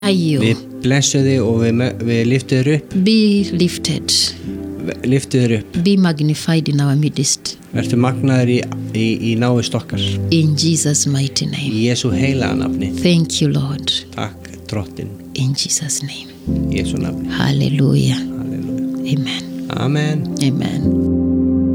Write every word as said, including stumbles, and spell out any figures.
Við blessum þig og við, við liftum þér upp. Be lifted. Liftum þér upp. Be magnified in our midst. Vertu magnaður í, í, í návist okkar. In Jesus' mighty name. Í Jesú heilaga nafni. Thank you, Lord. Takk, drottinn. In Jesus' name. Í Jesú nafni. Hallelujah. Hallelujah. Amen. Amen. Amen.